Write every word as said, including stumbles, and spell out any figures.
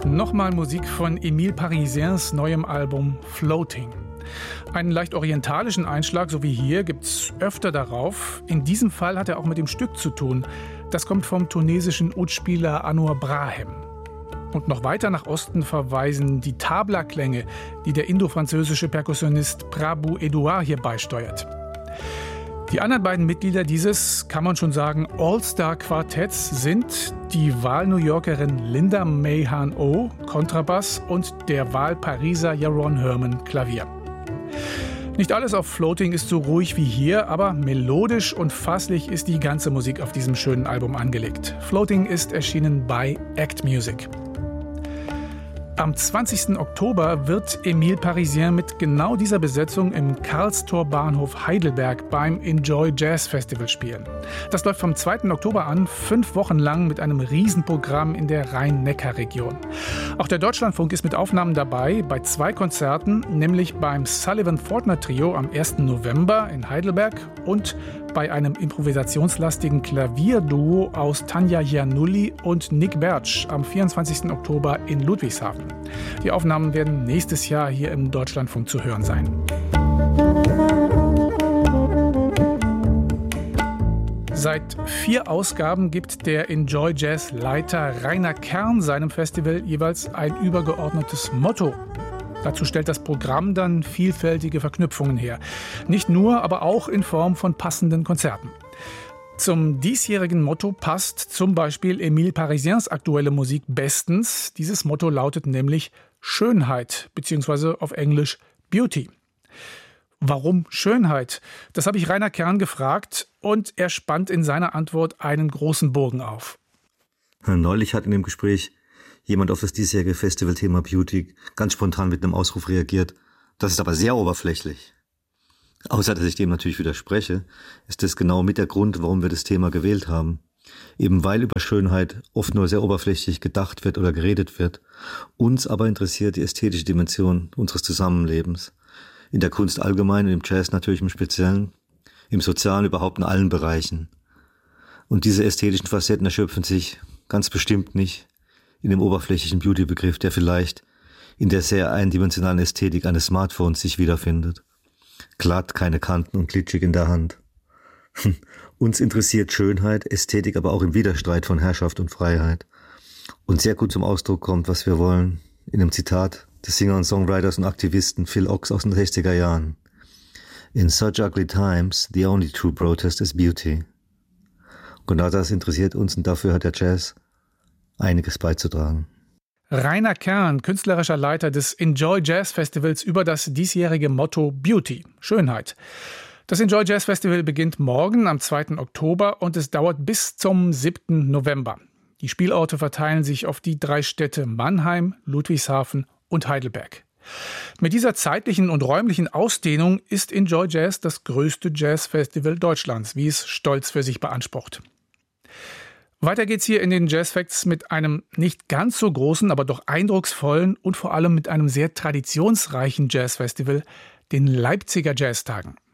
Nochmal Musik von Emile Parisiens neuem Album Floating. Einen leicht orientalischen Einschlag, so wie hier, gibt's öfter darauf. In diesem Fall hat er auch mit dem Stück zu tun. Das kommt vom tunesischen Oud-Spieler Anouar Brahem. Und noch weiter nach Osten verweisen die Tabla-Klänge, die der indo-französische Perkussionist Prabu Edouard hier beisteuert. Die anderen beiden Mitglieder dieses, kann man schon sagen, All-Star-Quartetts sind die Wahl-New Yorkerin Linda Mahan-O, Kontrabass, und der Wahl-Pariser Yaron Herman, Klavier. Nicht alles auf Floating ist so ruhig wie hier, aber melodisch und fasslich ist die ganze Musik auf diesem schönen Album angelegt. Floating ist erschienen bei Act Music. Am zwanzigsten Oktober wird Emile Parisien mit genau dieser Besetzung im Karlstor Bahnhof Heidelberg beim Enjoy Jazz Festival spielen. Das läuft vom zweiten Oktober an, fünf Wochen lang mit einem Riesenprogramm in der Rhein-Neckar-Region. Auch der Deutschlandfunk ist mit Aufnahmen dabei, bei zwei Konzerten, nämlich beim Sullivan-Fortner Trio am ersten November in Heidelberg und bei einem improvisationslastigen Klavierduo aus Tanja Giannulli und Nick Bertsch am vierundzwanzigsten Oktober in Ludwigshafen. Die Aufnahmen werden nächstes Jahr hier im Deutschlandfunk zu hören sein. Seit vier Ausgaben gibt der Enjoy Jazz Leiter Rainer Kern seinem Festival jeweils ein übergeordnetes Motto. Dazu stellt das Programm dann vielfältige Verknüpfungen her. Nicht nur, aber auch in Form von passenden Konzerten. Zum diesjährigen Motto passt zum Beispiel Emile Parisiens aktuelle Musik bestens. Dieses Motto lautet nämlich Schönheit, beziehungsweise auf Englisch Beauty. Warum Schönheit? Das habe ich Rainer Kern gefragt und er spannt in seiner Antwort einen großen Bogen auf. Neulich hat in dem Gespräch jemand auf das diesjährige Festivalthema Beauty ganz spontan mit einem Ausruf reagiert. Das ist aber sehr oberflächlich. Außer dass ich dem natürlich widerspreche, ist das genau mit der Grund, warum wir das Thema gewählt haben. Eben weil über Schönheit oft nur sehr oberflächlich gedacht wird oder geredet wird. Uns aber interessiert die ästhetische Dimension unseres Zusammenlebens. In der Kunst allgemein und im Jazz natürlich im Speziellen, im Sozialen überhaupt in allen Bereichen. Und diese ästhetischen Facetten erschöpfen sich ganz bestimmt nicht in dem oberflächlichen Beauty-Begriff, der vielleicht in der sehr eindimensionalen Ästhetik eines Smartphones sich wiederfindet. Glatt, keine Kanten und glitschig in der Hand. Uns interessiert Schönheit, Ästhetik, aber auch im Widerstreit von Herrschaft und Freiheit. Und sehr gut zum Ausdruck kommt, was wir wollen, in einem Zitat des Singer und Songwriters und Aktivisten Phil Ochs aus den sechziger Jahren. In such ugly times, the only true protest is beauty. Genau das interessiert uns und dafür hat der Jazz einiges beizutragen. Rainer Kern, künstlerischer Leiter des Enjoy Jazz Festivals, über das diesjährige Motto Beauty, Schönheit. Das Enjoy Jazz Festival beginnt morgen am zweiten Oktober und es dauert bis zum siebten November. Die Spielorte verteilen sich auf die drei Städte Mannheim, Ludwigshafen und Heidelberg. Mit dieser zeitlichen und räumlichen Ausdehnung ist Enjoy Jazz das größte Jazzfestival Deutschlands, wie es stolz für sich beansprucht. Weiter geht's hier in den Jazz Facts mit einem nicht ganz so großen, aber doch eindrucksvollen und vor allem mit einem sehr traditionsreichen Jazzfestival, den Leipziger Jazztagen.